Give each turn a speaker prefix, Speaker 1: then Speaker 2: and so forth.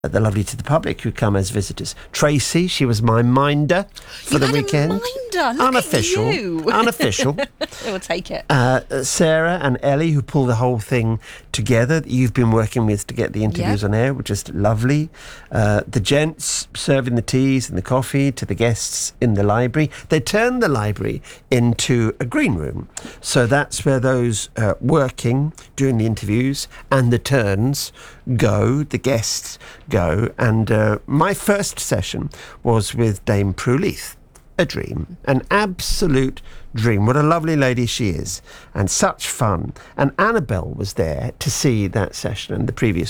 Speaker 1: the lovely To the Public who come as visitors. Tracy, she was my minder for the weekend.
Speaker 2: Minder. Look
Speaker 1: Unofficial.
Speaker 2: At you.
Speaker 1: Unofficial.
Speaker 2: We'll take it.
Speaker 1: Sarah and Ellie, who pull the whole thing together, that you've been working with to get the interviews on air, which is lovely. The gents serving the teas and the coffee to the guests in the library. They turned the library into a green room. So that's where those working, doing the interviews and the turns go, the guests go. And my first session was with Dame Prue Leith. A dream, an absolute dream. What a lovely lady she is, and such fun. And Annabelle was there to see that session and the previous